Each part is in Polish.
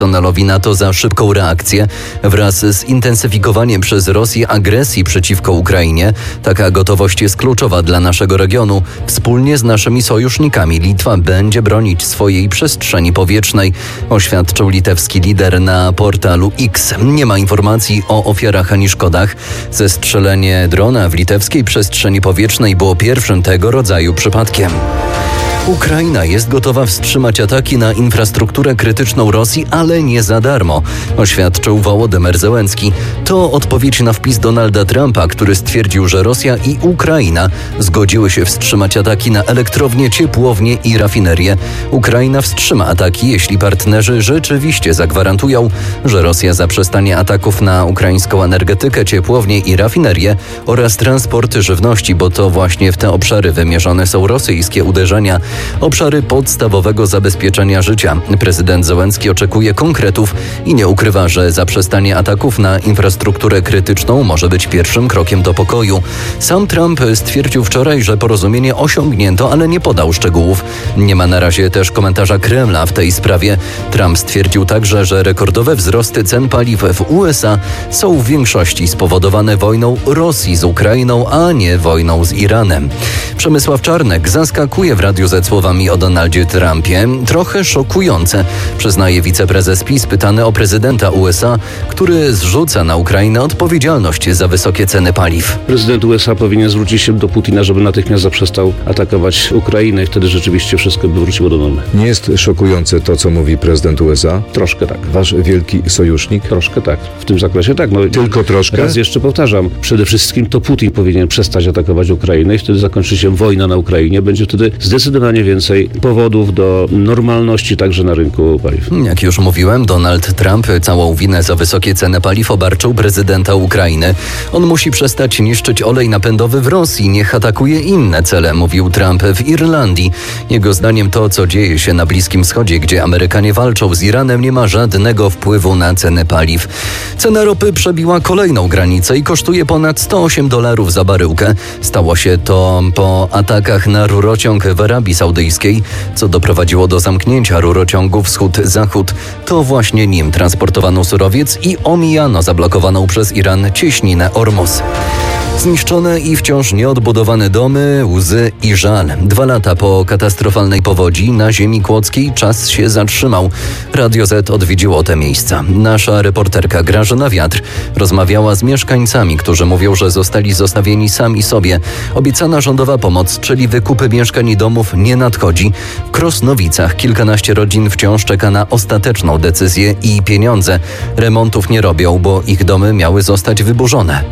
personelowi NATO za szybką reakcję wraz z zintensyfikowaniem przez Rosję agresji przeciwko Ukrainie. Taka gotowość jest kluczowa dla naszego regionu. Wspólnie z naszymi sojusznikami Litwa będzie bronić swojej przestrzeni powietrznej, oświadczył litewski lider na portalu X. Nie ma informacji o ofiarach ani szkodach. Zestrzelenie drona w litewskiej przestrzeni powietrznej było pierwszym tego rodzaju przypadkiem. Ukraina jest gotowa wstrzymać ataki na infrastrukturę krytyczną Rosji, ale nie za darmo, oświadczył Wołodymyr Zełenski. To odpowiedź na wpis Donalda Trumpa, który stwierdził, że Rosja i Ukraina zgodziły się wstrzymać ataki na elektrownie, ciepłownie i rafinerie. Ukraina wstrzyma ataki, jeśli partnerzy rzeczywiście zagwarantują, że Rosja zaprzestanie ataków na ukraińską energetykę, ciepłownie i rafinerie oraz transporty żywności, bo to właśnie w te obszary wymierzone są rosyjskie uderzenia. Obszary podstawowego zabezpieczenia życia. Prezydent Zełenski oczekuje konkretów i nie ukrywa, że zaprzestanie ataków na infrastrukturę krytyczną może być pierwszym krokiem do pokoju. Sam Trump stwierdził wczoraj, że porozumienie osiągnięto, ale nie podał szczegółów. Nie ma na razie też komentarza Kremla w tej sprawie. Trump stwierdził także, że rekordowe wzrosty cen paliw w USA są w większości spowodowane wojną Rosji z Ukrainą, a nie wojną z Iranem. Przemysław Czarnek zaskakuje w Radiu Z słowami o Donaldzie Trumpie. Trochę szokujące, przyznaje wiceprezes PiS pytany o prezydenta USA, który zrzuca na Ukrainę odpowiedzialność za wysokie ceny paliw. Prezydent USA powinien zwrócić się do Putina, żeby natychmiast zaprzestał atakować Ukrainę i wtedy rzeczywiście wszystko by wróciło do normy. Nie jest szokujące to, co mówi prezydent USA? Troszkę tak. Wasz wielki sojusznik? Troszkę tak. W tym zakresie tak. Tylko troszkę? Raz jeszcze powtarzam. Przede wszystkim to Putin powinien przestać atakować Ukrainę i wtedy zakończy się wojna na Ukrainie. Będzie wtedy zdecydowanie więcej powodów do normalności także na rynku paliw. Jak już mówiłem, Donald Trump całą winę za wysokie ceny paliw obarczył prezydenta Ukrainy. On musi przestać niszczyć olej napędowy w Rosji, niech atakuje inne cele, mówił Trump w Irlandii. Jego zdaniem to, co dzieje się na Bliskim Wschodzie, gdzie Amerykanie walczą z Iranem, nie ma żadnego wpływu na ceny paliw. Cena ropy przebiła kolejną granicę i kosztuje ponad $108 za baryłkę. Stało się to po atakach na rurociąg w Arabii Saudyjskiej, co doprowadziło do zamknięcia rurociągu wschód-zachód. To właśnie nim transportowano surowiec i omijano zablokowaną przez Iran cieśninę Ormus. Zniszczone i wciąż nieodbudowane domy, łzy i żal. 2 lata po katastrofalnej powodzi na ziemi kłodzkiej czas się zatrzymał. Radio Z odwiedziło te miejsca. Nasza reporterka Grażyna Wiatr rozmawiała z mieszkańcami, którzy mówią, że zostali zostawieni sami sobie. Obiecana rządowa pomoc, czyli wykupy mieszkań i domów, nie nadchodzi. W Krosnowicach kilkanaście rodzin wciąż czeka na ostateczną decyzję i pieniądze. Remontów nie robią, bo ich domy miały zostać wyburzone.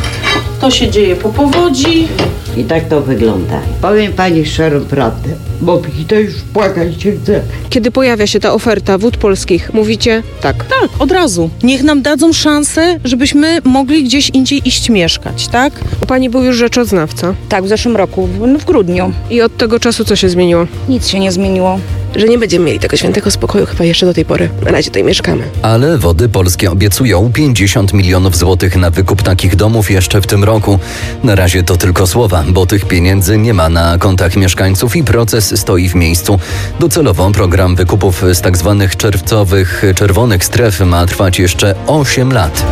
To się dzieje po powodzi. I tak to wygląda. Powiem pani szczerą prawdę, bo mi to już płakać się chce. Kiedy pojawia się ta oferta Wód Polskich, mówicie tak? Tak, od razu. Niech nam dadzą szansę, żebyśmy mogli gdzieś indziej iść mieszkać, tak? U pani był już rzeczoznawca. Tak, w zeszłym roku, w grudniu. I od tego czasu co się zmieniło? Nic się nie zmieniło. Że nie będziemy mieli tego świętego spokoju chyba jeszcze do tej pory. Na razie tutaj mieszkamy. Ale Wody Polskie obiecują 50 milionów złotych na wykup takich domów jeszcze w tym roku. Na razie to tylko słowa, bo tych pieniędzy nie ma na kontach mieszkańców i proces stoi w miejscu. Docelowo program wykupów z tzw. czerwonych stref ma trwać jeszcze 8 lat.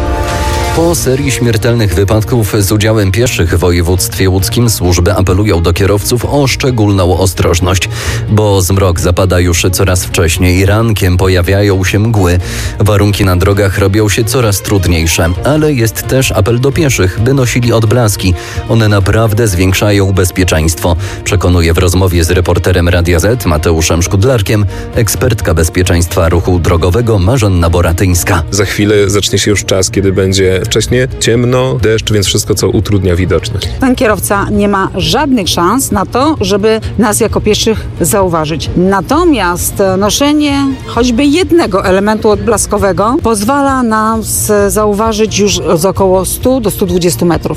Po serii śmiertelnych wypadków z udziałem pieszych w województwie łódzkim służby apelują do kierowców o szczególną ostrożność, bo zmrok zapada już coraz wcześniej, rankiem pojawiają się mgły. Warunki na drogach robią się coraz trudniejsze, ale jest też apel do pieszych, by nosili odblaski. One naprawdę zwiększają bezpieczeństwo, przekonuje w rozmowie z reporterem Radia Z Mateuszem Szkudlarkiem ekspertka bezpieczeństwa ruchu drogowego Marzanna Boratyńska. Za chwilę zacznie się już czas, kiedy będzie wcześnie ciemno, deszcz, więc wszystko, co utrudnia widoczność. Ten kierowca nie ma żadnych szans na to, żeby nas jako pieszych zauważyć. Natomiast noszenie choćby jednego elementu odblaskowego pozwala nam zauważyć już z około 100 do 120 metrów.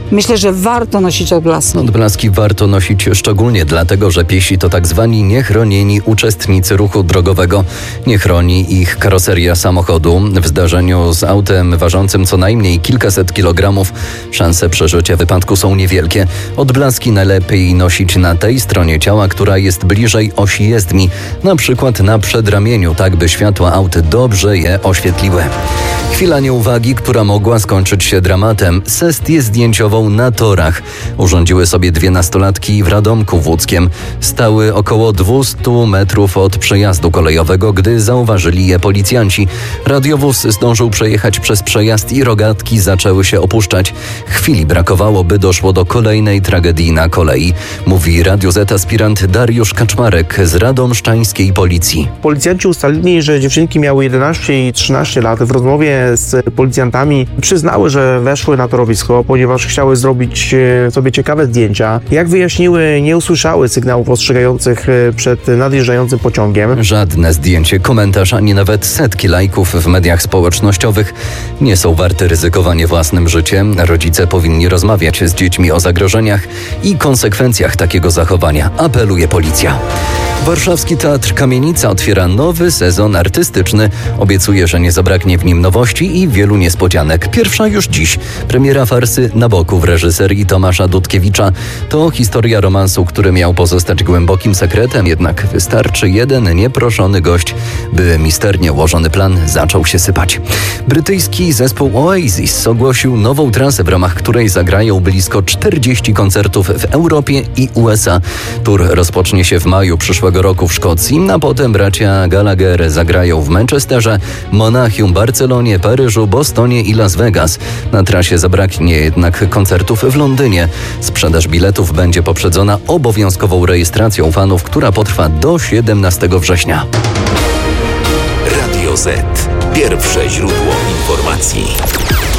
myślę, że warto nosić odblaski. Odblaski warto nosić szczególnie dlatego, że piesi to tak zwani niechronieni uczestnicy ruchu drogowego. Nie chroni ich karoseria samochodu. W zdarzeniu z autem ważącym co najmniej kilkaset kilogramów szanse przeżycia wypadku są niewielkie. Odblaski najlepiej nosić na tej stronie ciała, która jest bliżej osi jezdni, na przykład na przedramieniu, tak by światła aut dobrze je oświetliły. Chwila nieuwagi, która mogła skończyć się dramatem. Sestię zdjęciową na torach urządziły sobie dwie nastolatki w Radomku Łódzkiem. Stały około 200 metrów od przejazdu kolejowego, gdy zauważyli je policjanci. Radiowóz zdążył przejechać przez przejazd i rogatki zaczęły się opuszczać. Chwili brakowało, by doszło do kolejnej tragedii na kolei, mówi Radio Z aspirant Dariusz Kaczmarek z radomszczańskiej policji. Policjanci ustalili, że dziewczynki miały 11 i 13 lat. W rozmowie z policjantami przyznały, że weszły na torowisko, ponieważ chciały zrobić sobie ciekawe zdjęcia. Jak wyjaśniły, nie usłyszały sygnałów ostrzegających przed nadjeżdżającym pociągiem. Żadne zdjęcie, komentarz, ani nawet setki lajków w mediach społecznościowych nie są warte ryzykowania własnym życiem. Rodzice powinni rozmawiać z dziećmi o zagrożeniach i konsekwencjach takiego zachowania, apeluje policja. Warszawski Teatr Kamienica otwiera nowy sezon artystyczny. Obiecuje, że nie zabraknie w nim nowości i wielu niespodzianek. Pierwsza już dziś. Premiera farsy Na boku w reżyserii Tomasza Dudkiewicza. To historia romansu, który miał pozostać głębokim sekretem, jednak wystarczy jeden nieproszony gość, by misternie ułożony plan zaczął się sypać. Brytyjski zespół Oasis ogłosił nową trasę, w ramach której zagrają blisko 40 koncertów w Europie i USA. Tour rozpocznie się w maju przyszłego roku w Szkocji, a potem bracia Gallagher zagrają w Manchesterze, Monachium, Barcelonie, Paryżu, Bostonie i Las Vegas. Na trasie zabraknie jednak koncertów w Londynie. Sprzedaż biletów będzie poprzedzona obowiązkową rejestracją fanów, która potrwa do 17 września. Radio Z. Pierwsze źródło informacji.